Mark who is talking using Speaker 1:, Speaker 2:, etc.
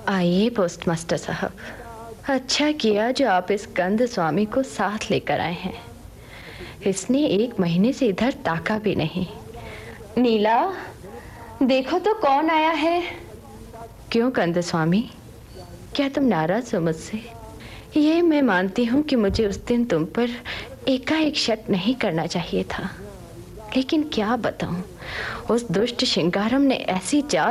Speaker 1: आइए post master साहब, अच्छा किया जो आप इस कंद स्वामी को साथ लेकर आए हैं। इसने 1 महीने से इधर ताका भी नहीं। नीला, देखो तो कौन आया है। क्यों कंद स्वामी, क्या तुम नाराज हो मुझसे? ये मैं मानती हूँ कि मुझे उस दिन तुम पर एकाएक शक नहीं करना चाहिए था, लेकिन क्या बताऊं, उस दुष्ट शिंगारम ने ऐसी चाल